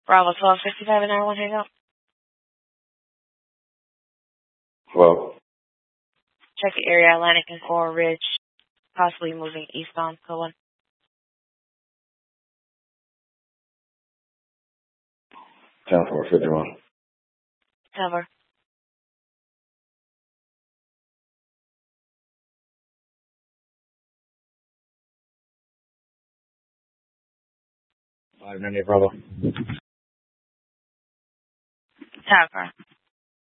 Bravo 1265 and R1 hang up. Hello. Check the area Atlantic and Coral Ridge, possibly moving eastbound. Go on. 10-4-51. Cover. Bravo. Cover.